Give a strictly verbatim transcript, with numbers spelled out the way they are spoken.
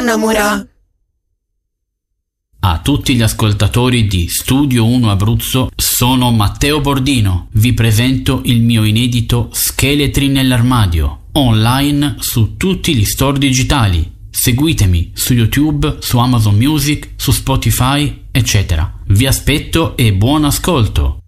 innamora. A tutti gli ascoltatori di Studio uno Abruzzo, sono Matteo Bordino. Vi presento il mio inedito Scheletri nell'armadio, online su tutti gli store digitali. Seguitemi su YouTube, su Amazon Music, su Spotify, eccetera. Vi aspetto e buon ascolto.